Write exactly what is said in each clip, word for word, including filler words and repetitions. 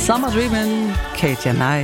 Summer Dreamin', Kate Janai.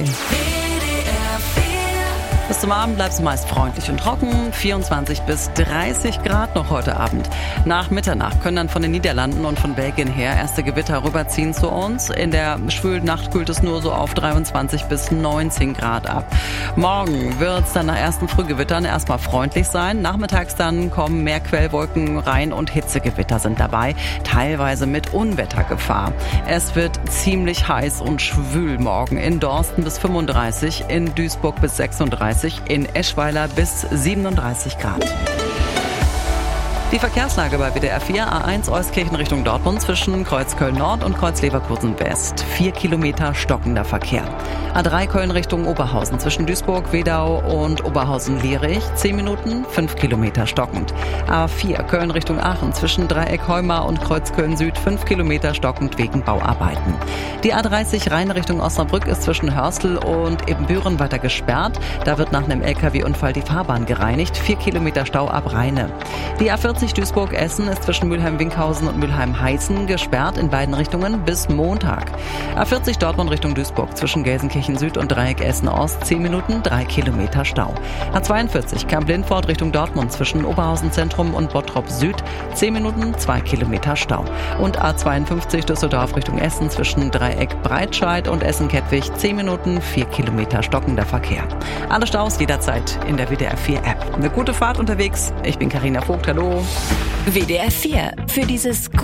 Bis zum Abend bleibt es meist freundlich und trocken, vierundzwanzig bis dreißig Grad noch heute Abend. Nach Mitternacht können dann von den Niederlanden und von Belgien her erste Gewitter rüberziehen zu uns. In der schwülen Nacht kühlt es nur so auf dreiundzwanzig bis neunzehn Grad ab. Morgen wird es dann nach ersten Frühgewittern erstmal freundlich sein. Nachmittags dann kommen mehr Quellwolken rein und Hitzegewitter sind dabei, teilweise mit Unwettergefahr. Es wird ziemlich heiß und schwül morgen. In Dorsten bis fünfunddreißig, in Duisburg bis sechsunddreißig, in Eschweiler bis siebenunddreißig Grad. Die Verkehrslage bei W D R vier, A eins Euskirchen Richtung Dortmund zwischen Kreuzköln Nord und Kreuz-Leverkusen West. Vier Kilometer stockender Verkehr. A drei Köln Richtung Oberhausen zwischen Duisburg, Wedau und Oberhausen-Lierich. Zehn Minuten, fünf Kilometer stockend. A vier Köln Richtung Aachen zwischen Dreieck-Heumar und Kreuzköln Süd. Fünf Kilometer stockend wegen Bauarbeiten. Die A dreißig Rhein Richtung Osnabrück ist zwischen Hörstel und Ebenbüren weiter gesperrt. Da wird nach einem L K W-Unfall die Fahrbahn gereinigt. Vier Kilometer Stau ab Rheine. Die A vierzig Duisburg-Essen ist zwischen Mülheim-Winkhausen und Mülheim-Heißen gesperrt in beiden Richtungen bis Montag. A vierzig Dortmund Richtung Duisburg zwischen Gelsenkirchen Süd und Dreieck Essen Ost, zehn Minuten, drei Kilometer Stau. A zweiundvierzig Kamp-Lindfort Richtung Dortmund zwischen Oberhausen Zentrum und Bottrop Süd, zehn Minuten, zwei Kilometer Stau. Und A zweiundfünfzig Düsseldorf Richtung Essen zwischen Dreieck Breitscheid und Essen-Kettwig, zehn Minuten, vier Kilometer stockender Verkehr. Alle Staus jederzeit in der W D R vier App. Eine gute Fahrt unterwegs. Ich bin Carina Vogt, hallo. W D R vier. Für dieses